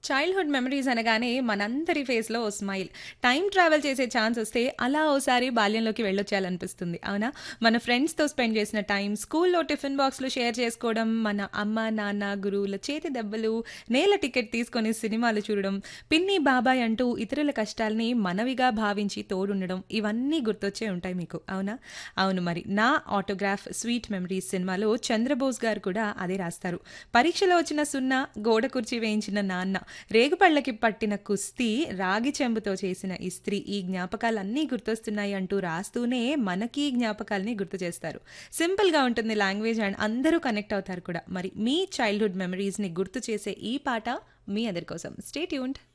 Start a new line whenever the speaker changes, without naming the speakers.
Childhood memories అనగానే మనందరి ఫేస్‌లో ఓ స్మైల్. టైమ్ ట్రావెల్ చేసే ఛాన్స్ వస్తే అలా ఓసారి బాల్యంలోకి వెళ్ళొచ్చేయాలనిపిస్తుంది. అవునా? మన ఫ్రెండ్స్‌తో స్పెండ్ చేసిన టైం, స్కూల్‌లో టిఫిన్ బాక్స్‌లు షేర్ చేసుకోవడం, మన అమ్మ, నాన్న, గురువుల చేతి దెబ్బలు, నేల టికెట్ తీసుకొని సినిమాలు చూడడం, పిన్ని, బాబాయ్ అంటూ ఇతరుల కష్టాల్ని మనవిగా భావించి తోడుండడం ఇవన్నీ గుర్తొచ్చే ఉంటాయి మీకు. అవునా? అవును మరి. నా ఆటోగ్రాఫ్ స్వీట్ మెమరీస్ సినిమాలో చంద్రబోస్ గారు కూడా అదే రాస్తారు. పరీక్షలో వచ్చిన సున్నా, గోడ కుర్చీ వేయించిన నాన్న, రేగుపళ్ళకి పట్టిన కుస్తీ, రాగి చెంబుతో చేసిన ఇస్త్రీ ఈ జ్ఞాపకాలన్నీ గుర్తొస్తున్నాయి అంటూ రాస్తూనే మనకి ఈ జ్ఞాపకాల్ని గుర్తు చేస్తారు. సింపుల్‌గా ఉంటుంది లాంగ్వేజ్ అండ్ అందరూ కనెక్ట్ అవుతారు కూడా. మరి మీ చైల్డ్‌హుడ్ మెమరీస్‌ని గుర్తు చేసే ఈ పాట మీ అందరి కోసం. Stay tuned.